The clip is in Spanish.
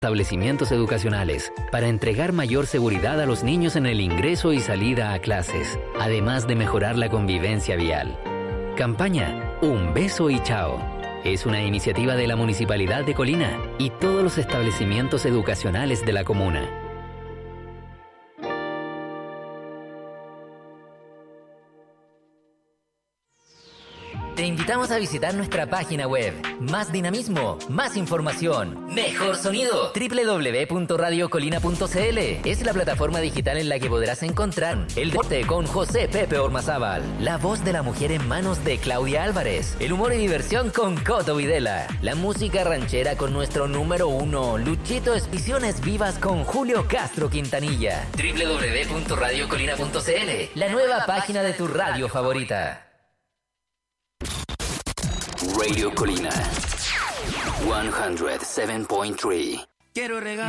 establecimientos educacionales para entregar mayor seguridad a los niños en el ingreso y salida a clases, además de mejorar la convivencia vial. Campaña Un Beso y Chao. Es una iniciativa de la Municipalidad de Colina y todos los establecimientos educacionales de la comuna. Te invitamos a visitar nuestra página web. Más dinamismo, más información, mejor sonido. www.radiocolina.cl es la plataforma digital en la que podrás encontrar el deporte con José Pepe Ormazábal, la voz de la mujer en manos de Claudia Álvarez, el humor y diversión con Coto Videla, la música ranchera con nuestro número 1, Luchito Visiones Vivas con Julio Castro Quintanilla. www.radiocolina.cl, la nueva página de tu radio favorita. Radio Colina 107.3. Quiero regalar